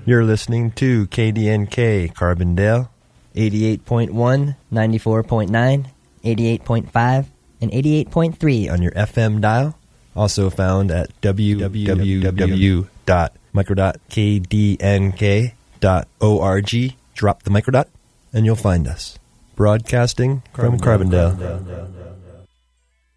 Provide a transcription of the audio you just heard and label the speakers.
Speaker 1: You're listening to KDNK Carbondale,
Speaker 2: 88.1, 94.9, 88.5, and 88.3
Speaker 1: on your FM dial. Also found at www.micro.kdnk.org. Drop the microdot, and you'll find us. Broadcasting from Carbondale.